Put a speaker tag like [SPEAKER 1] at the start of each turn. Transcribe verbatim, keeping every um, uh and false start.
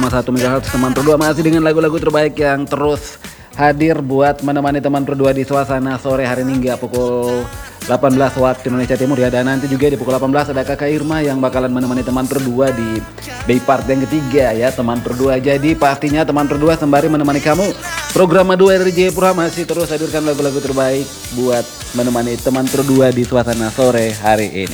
[SPEAKER 1] satu megahertz teman berdua masih dengan lagu-lagu terbaik yang terus hadir buat menemani teman berdua di suasana sore hari ini hingga pukul delapan belas waktu Indonesia Timur ya. Dan nanti juga di pukul delapan belas ada Kakak Irma yang bakalan menemani teman berdua di day part yang ketiga ya, teman berdua. Jadi pastinya teman berdua sembari menemani kamu, program dua dari Jayapura masih terus hadirkan lagu-lagu terbaik buat menemani teman berdua di suasana sore hari ini.